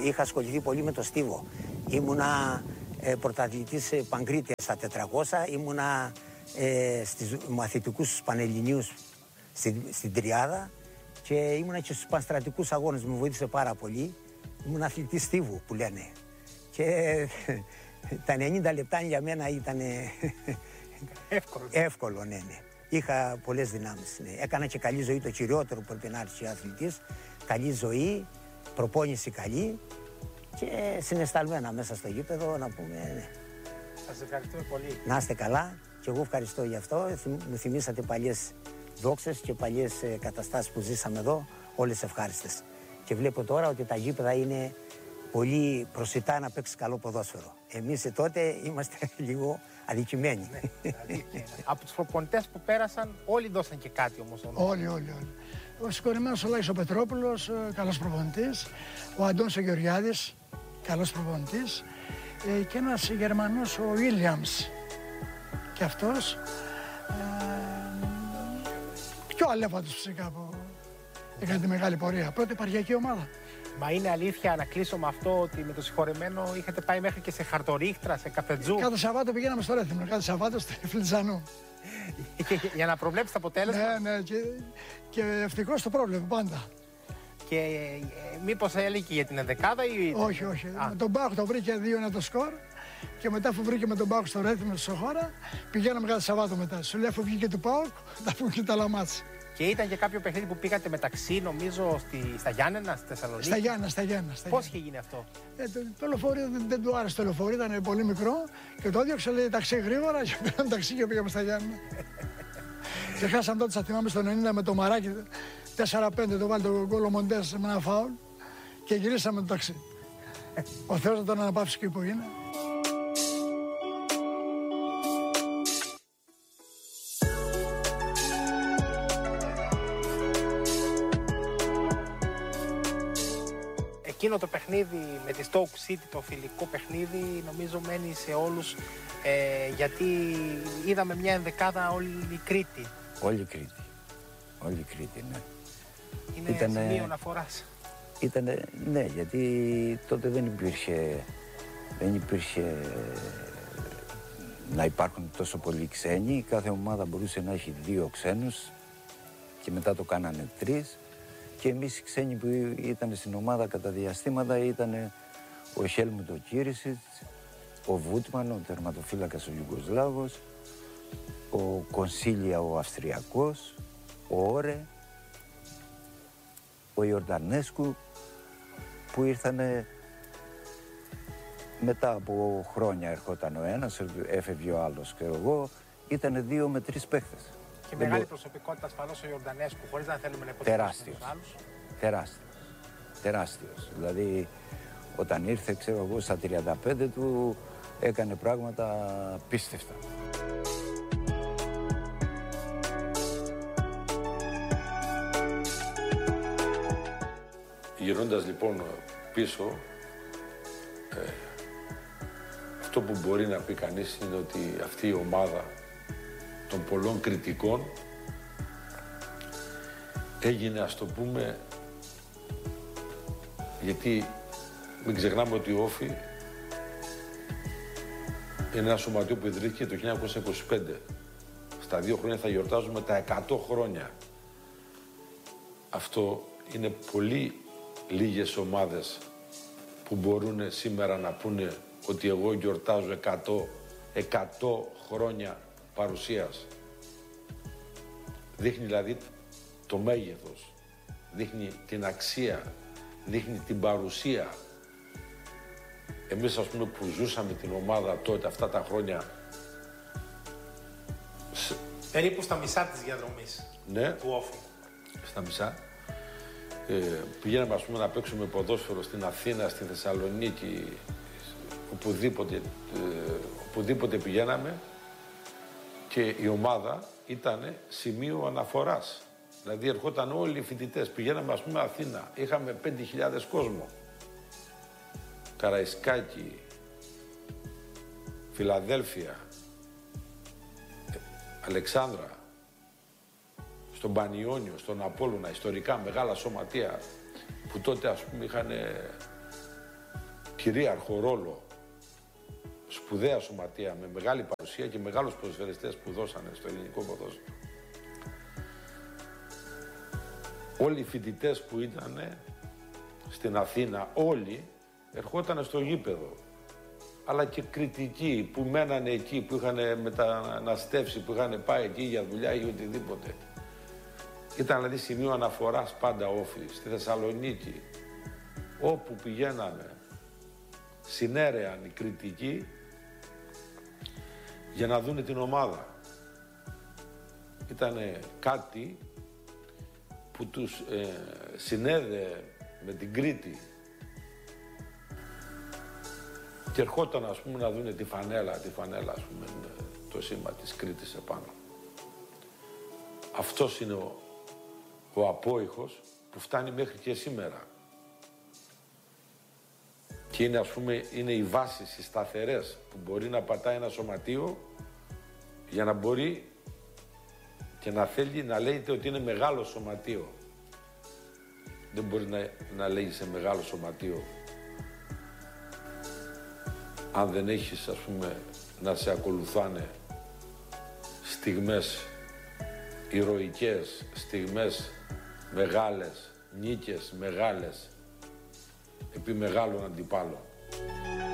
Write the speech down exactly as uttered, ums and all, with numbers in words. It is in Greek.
Είχα ασχοληθεί πολύ με το στίβο. Ήμουνα ε, πρωταθλητής ε, Παγκρίτια στα τετρακόσια, ήμουνα ε, στις μαθητικούς πανελληνίους στην, στην Τριάδα και ήμουνα και στους πανστρατικούς αγώνες. Με βοήθησε πάρα πολύ. Ήμουν αθλητής στίβου που λένε. Και τα ενενήντα λεπτά για μένα ήταν εύκολο. εύκολο, ναι, ναι. Είχα πολλές δυνάμεις. Ναι. Έκανα και καλή ζωή, το κυριότερο που πρέπει να έρθει ο αθλητής. Καλή ζωή, προπόνηση καλή και συναισθαλμένα μέσα στο γήπεδο να πούμε. Ναι. Σας ευχαριστούμε πολύ. Να είστε καλά και εγώ ευχαριστώ γι' αυτό. Μου θυμήσατε παλιές δόξες και παλιές καταστάσεις που ζήσαμε εδώ, όλες ευχάριστες. Και βλέπω τώρα ότι τα γήπεδα είναι πολύ προσιτά να παίξει καλό ποδόσφαιρο. Εμείς τότε είμαστε λίγο αδικημένοι. Ναι, από τους προπονητές που πέρασαν, όλοι δώσαν και κάτι όμως. Όλοι, όλοι, όλοι. Ο συγχωρημένος ο Λάκης ο Πετρόπουλος, καλός προπονητής. Ο Αντώνης ο Γεωργιάδης, καλός προπονητής. Ε, και ένας Γερμανός, ο Williams. Και αυτός. Ε, και ο Αλέφαντος φυσικά που έκανε τη μεγάλη πορεία. Πρώτη επαρχιακή ομάδα. Μα είναι αλήθεια, να κλείσω με αυτό, ότι με το συγχωρεμένο είχατε πάει μέχρι και σε χαρτορίχτρα, σε καφετζού. Κάθε Σαββάτο πηγαίναμε στο Ρέθυμνο, κάθε Σαββάτο στη Φλιτζανού. Για να προβλέψει το αποτέλεσμα. Ναι, ναι, και, και ευτυχώς το πρόβλημα πάντα. Και ε, μήπως έλεγε για την ενδεκάδα ή. Όχι, όχι. Α. Με τον Πάχο το βρήκε δύο ένα το σκορ. Και μετά αφού βρήκε με τον Πάχο στο Ρέθυμνο, στο χώρα, πηγαίναμε κάθε Σαββάτο μετά. Σου λέει αφού βγήκε του Πάοκ, θα βγουν και τα λαμάτς. Και ήταν και κάποιο παιχνίδι που πήγατε μεταξύ, νομίζω, στη, στα Γιάννενα, στη Θεσσαλονίκη. Στα Γιάννενα, στα Γιάννενα. Πώς είχε γίνει αυτό? Ε, το, το λεωφορείο δεν, δεν του άρεσε το λεωφορείο, ήταν πολύ μικρό και το έδιωξε, λέει ταξί γρήγορα και πήραμε ταξί και πήγαμε στα Γιάννενα. Και χάσαμε τότε, θα θυμάμαι, στο ενενήντα με το Μαράκι τέσσερα πέντε, το βάλει το γκολ ο Μοντές με ένα φάουλ και γυρίσαμε το ταξί. Ο Θεός να τον αναπαύσει και που είναι. Εκείνο το παιχνίδι με τη Stoke City, το φιλικό παιχνίδι, νομίζω μένει σε όλους, ε, γιατί είδαμε μια ενδεκάδα όλη η Κρήτη. Όλη η Κρήτη. Όλη η Κρήτη, ναι. Είναι Ήτανε... σημείο αναφοράς. Ήτανε, ναι, γιατί τότε δεν υπήρχε, δεν υπήρχε να υπάρχουν τόσο πολλοί ξένοι. Κάθε ομάδα μπορούσε να έχει δύο ξένους και μετά το κάνανε τρεις. Και εμείς οι ξένοι που ήταν στην ομάδα κατά διαστήματα ήταν ο Χέλμουντ ο Κύρισιτς, ο Βούτμαν, ο τερματοφύλακας ο Ιουγκοσλάβος, ο Κονσίλια ο Αυστριακός, ο Όρε, ο Ιορδανέσκου, που ήρθανε μετά από χρόνια. Ερχόταν ο ένας, έφευγε ο άλλος και εγώ, ήταν δύο με τρεις παίχτες. Και μεγάλη μπο... προσωπικότητα ασφαλώς ο Ιορδανέσκου, χωρίς να θέλουμε να υποτιμήσουμε τους άλλους. Τεράστιος. Τεράστιος. Δηλαδή, όταν ήρθε, ξέρω εγώ, στα τριάντα πέντε του, έκανε πράγματα πίστευτα. Γυρνώντας λοιπόν πίσω, ε, αυτό που μπορεί να πει κανείς είναι ότι αυτή η ομάδα των πολλών κριτικών έγινε, ας το πούμε, γιατί μην ξεχνάμε ότι ο Όφη είναι ένα σωματείο που ιδρύθηκε το χίλια εννιακόσια είκοσι πέντε. Στα δύο χρόνια θα γιορτάζουμε τα εκατό χρόνια. Αυτό είναι πολύ λίγες ομάδες που μπορούν σήμερα να πούνε ότι εγώ γιορτάζω εκατό χρόνια παρουσίας. Δείχνει δηλαδή το μέγεθος, δείχνει την αξία, δείχνει την παρουσία. Εμείς, ας πούμε, που ζούσαμε την ομάδα τότε, αυτά τα χρόνια... Περίπου στα μισά της διαδρομής, ναι, του Όφη. Στα μισά. Ε, πηγαίναμε, ας πούμε, να παίξουμε ποδόσφαιρο στην Αθήνα, στη Θεσσαλονίκη, οπουδήποτε, ε, οπουδήποτε πηγαίναμε και η ομάδα ήταν σημείο αναφοράς. Δηλαδή ερχόταν όλοι οι φοιτητές, πηγαίναμε, ας πούμε, Αθήνα, είχαμε πέντε χιλιάδες κόσμο. Καραϊσκάκη, Φιλαδέλφια, Αλεξάνδρα, στον Πανιόνιο, στον Απόλλωνα, ιστορικά μεγάλα σωματεία που τότε, ας πούμε, είχαν κυρίαρχο ρόλο, σπουδαία σωματεία με μεγάλη παρουσία και μεγάλους ποδοσφαιριστές που δώσανε στο ελληνικό ποδόσφαιρο. Όλοι οι φοιτητές που ήταν στην Αθήνα, όλοι ερχόταν στο γήπεδο. Αλλά και κριτικοί που μένανε εκεί, που είχαν μεταναστεύσει, που είχαν πάει εκεί για δουλειά ή οτιδήποτε. Ήταν δηλαδή σημείο αναφοράς πάντα Όφη, στη Θεσσαλονίκη. Όπου πηγαίναμε, συνέρεαν οι κριτικοί για να δούνε την ομάδα. Ήτανε κάτι που τους ε, συνέδεε με την Κρήτη και ερχόταν, ας πούμε, να δούνε τη φανέλα, τη φανέλα, ας πούμε, το σήμα της Κρήτης επάνω. Αυτός είναι ο, ο απόϊχος που φτάνει μέχρι και σήμερα. Και είναι, ας πούμε, είναι οι βάσεις, οι σταθερές που μπορεί να πατάει ένα σωματείο για να μπορεί και να θέλει να λέγεται ότι είναι μεγάλο σωματείο. Δεν μπορεί να, να λέγει σε μεγάλο σωματείο αν δεν έχεις, ας πούμε, να σε ακολουθάνε στιγμές ηρωικές, στιγμές μεγάλες, νίκες μεγάλες επί μεγάλων αντιπάλων.